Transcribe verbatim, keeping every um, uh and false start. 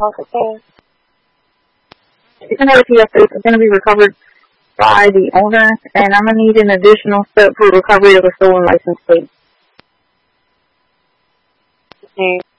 Okay. Even though P S is going to be recovered by the owner, and I'm going to need an additional step for recovery of the stolen license plate. Okay.